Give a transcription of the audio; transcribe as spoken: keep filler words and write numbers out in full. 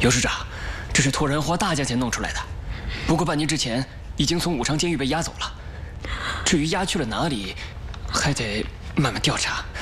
尤市长，这是托人花大价钱弄出来的，不过半年之前已经从武昌监狱被押走了。至于押去了哪里，还得慢慢调查。